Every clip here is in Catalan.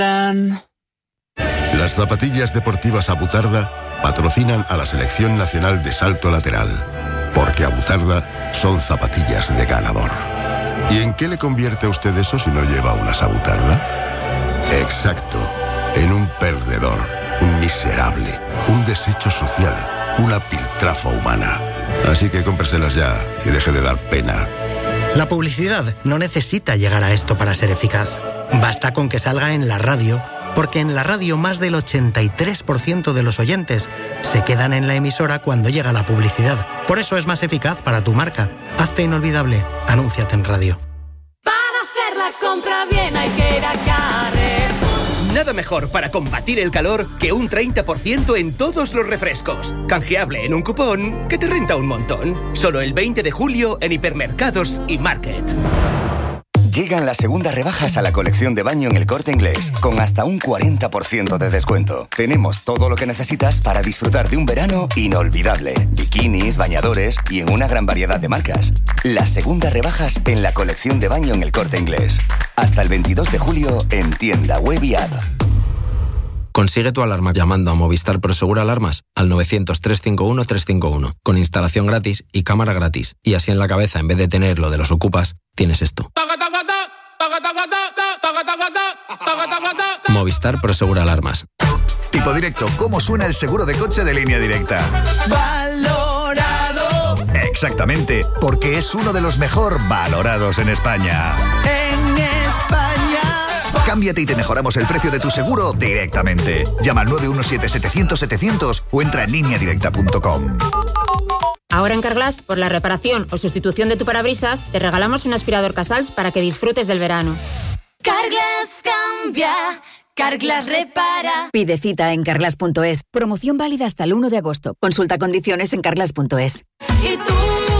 Las zapatillas deportivas Abutarda patrocinan a la Selección Nacional de Salto Lateral, porque Abutarda son zapatillas de ganador. ¿Y en qué le convierte a usted eso si no lleva unas Abutarda? Exacto, en un perdedor, un miserable, un desecho social, una piltrafa humana. Así que cómpreselas ya y deje de dar pena. La publicidad no necesita llegar a esto para ser eficaz. Basta con que salga en la radio, porque en la radio más del 83% de los oyentes se quedan en la emisora cuando llega la publicidad. Por eso es más eficaz para tu marca. Hazte inolvidable. Anúnciate en radio. Para hacer la compra bien hay que ir a Carrer. Nada mejor para combatir el calor que un 30% en todos los refrescos. Canjeable en un cupón que te renta un montón. Solo el 20 de julio en hipermercados y Market. Llegan las segundas rebajas a la colección de baño en El Corte Inglés, con hasta un 40% de descuento. Tenemos todo lo que necesitas para disfrutar de un verano inolvidable. Bikinis, bañadores y en una gran variedad de marcas. Las segundas rebajas en la colección de baño en El Corte Inglés. Hasta el 22 de julio en tienda web y app. Consigue tu alarma llamando a Movistar Prosegur Alarmas al 900-351-351, con instalación gratis y cámara gratis. Y así en la cabeza, en vez de tener lo de los ocupas, tienes esto. Movistar Prosegur Alarmas. Tipo directo, ¿cómo suena el seguro de coche de Línea Directa? Valorado. Exactamente, porque es uno de los mejor valorados en España. En España. Cámbiate y te mejoramos el precio de tu seguro directamente. Llama al 917-700-700 o entra en lineadirecta.com. Ahora en Carglass, por la reparación o sustitución de tu parabrisas, te regalamos un aspirador Casals para que disfrutes del verano. Carglass cambia, Carglass repara. Pide cita en carglass.es. Promoción válida hasta el 1 de agosto. Consulta condiciones en carglass.es. I tu,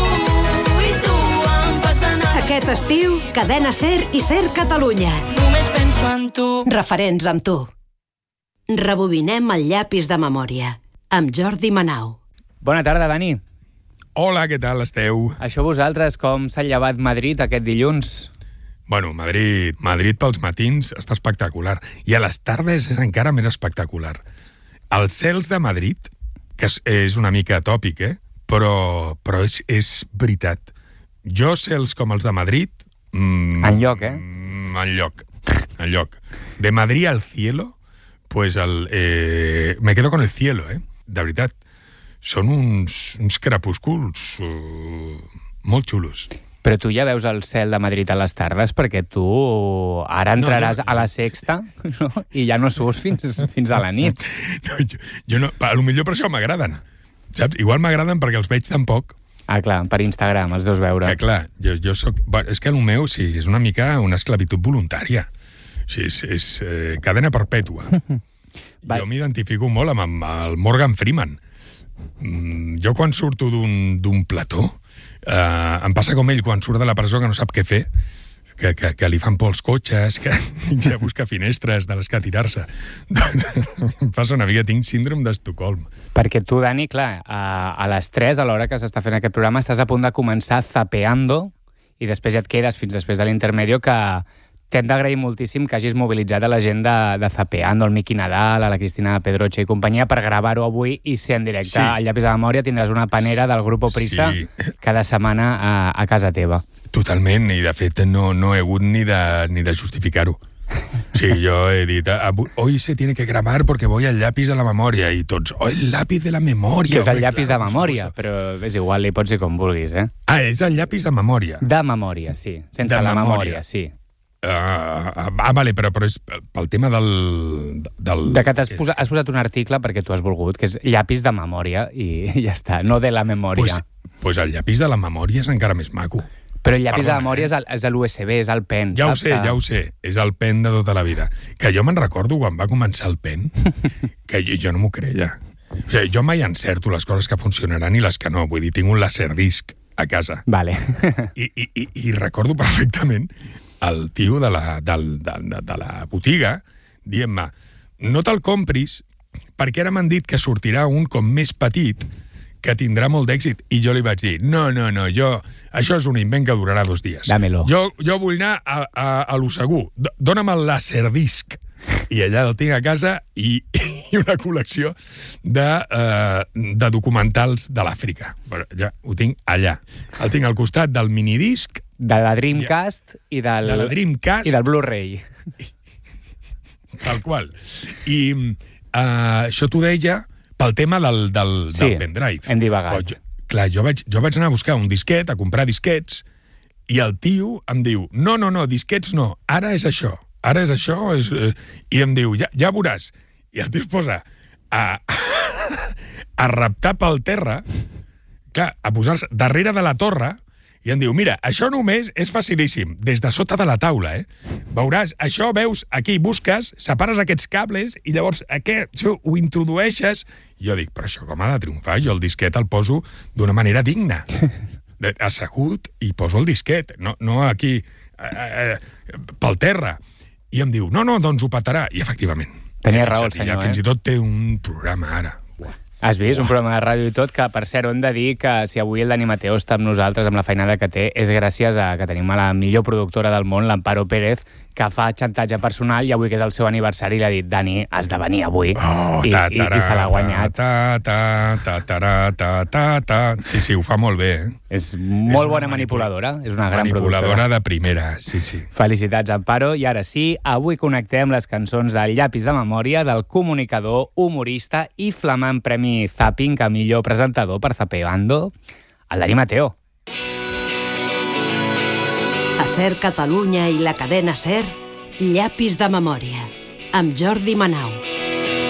em fas anar. Aquest estiu, Cadena Ser i Ser Catalunya. Només penso en tu. Referents amb tu. Rebobinem el llapis de memòria. Amb Jordi Manau. Bona tarda, Dani. Hola, què tal esteu? Això vosaltres, com s'ha llevat Madrid aquest dilluns? Bueno, Madrid pels matins està espectacular. I a les tardes és encara més espectacular. Els cels de Madrid, que és una mica tòpic, però és veritat. Jo cels com els de Madrid... Enlloc, Enlloc. De Madrid al cielo, pues me quedo con el cielo, de veritat. Són uns crepúsculs molt xulos. Però tu ja veus el cel de Madrid a les tardes, perquè tu ara entraràs a la sexta, no? I ja no surts fins a la nit. Jo no, potser per això m'agraden, saps? Igual m'agraden perquè els veig tan poc. Ah, clar, per Instagram els deus veure. Que clar, jo soc... És que el meu, sí, és una mica una esclavitud voluntària. Sí, és cadena perpètua. Jo m'identifico molt amb el Morgan Freeman. Jo quan surto d'un plató, em passa com ell quan surt de la presó que no sap què fer, que li fan por els cotxes, que ja busca finestres de les que tirar-se. Em passa una mica, tinc síndrome d'Estocolm. Perquè tu, Dani, clar, a les 3, a l'hora que s'està fent aquest programa, estàs a punt de començar zapeando i després ja et quedes fins després de l'intermedio, que t'hem d'agrair moltíssim que hagis mobilitzat a la gent de Zapeando, el Miqui Nadal, a la Cristina Pedroche i companyia, per gravar-ho avui i ser en directe. Sí. Al Llapis de Memòria tindràs una panera del Grupo Prisa cada setmana a casa teva. Totalment, i de fet no he hagut ni de justificar-ho. Sí, jo he dit, hoy se tiene que grabar porque voy al Llapis de la Memòria, i tots, el Llapis de la Memòria. Que és el Llapis de Memòria, però és igual, li pots dir com vulguis, és el Llapis de Memòria. De memòria, sí. Sense la memòria, sí. Vale, però és pel tema del... De que has posat un article perquè tu has volgut, que és llapis de memòria, i ja està, no de la memòria. Pues el llapis de la memòria és encara més maco. Però el llapis de memòria és l'USB, és el pen. Ja ho sé, és el pen de tota la vida. Que jo me'n recordo quan va començar el pen, que jo no m'ho creia. O sigui, jo mai encerto les coses que funcionaran i les que no. Vull dir, tinc un laserdisc a casa. Vale. I recordo perfectament el tio de la botiga dient-me, no te'l compris perquè ara m'han dit que sortirà un com més petit que tindrà molt d'èxit. I jo li vaig dir, no, això és un invent que durarà 2 dies. Dámelo. Jo vull anar a lo segur. Dóna'm el laserdisc. I allà el tinc a casa i una col·lecció de documentals de l'Àfrica. Bueno, ja ho tinc allà. El tinc al costat del minidisc. De la Dreamcast i del... De la Dreamcast. I del Blu-ray. Tal qual. I això t'ho deia pel tema del pendrive. Hem divagat. Clar, jo vaig anar a buscar un disquet, a comprar disquets, i el tio em diu, no, disquets no, ara és això. I em diu, ja veuràs. I el tio es posa a reptar pel terra, clar, a posar-se darrere de la torre, i em diu, mira, això només és facilíssim, des de sota de la taula, Veuràs, això veus, aquí busques, separes aquests cables, i llavors això ho introdueixes. I jo dic, però això com ha de triomfar? Jo el disquet el poso d'una manera digna. Assegut i poso el disquet, no aquí, pel terra. I em diu, no, doncs ho petarà. I efectivament. Tenia raó el senyor, Fins i tot té un programa ara. Has vist? Un programa de ràdio i tot, que per cert hem de dir que si avui el Dani Mateo està amb nosaltres, amb la feinada que té, és gràcies a que tenim a la millor productora del món, l'Amparo Pérez, que fa xantatge personal, i avui que és el seu aniversari li ha dit, Dani, has de venir avui. I se l'ha guanyat. Sí, ho fa molt bé. És molt bona manipuladora, és una gran productora. Manipuladora de primera, sí. Felicitats, Amparo. I ara sí, avui connectem les cançons del Llapis de Memòria del comunicador, humorista i flamant premi Zapping a millor presentador per Zapeando, el Dani Mateo. A SER Catalunya i la cadena SER, Llapis de Memòria, amb Jordi Manau.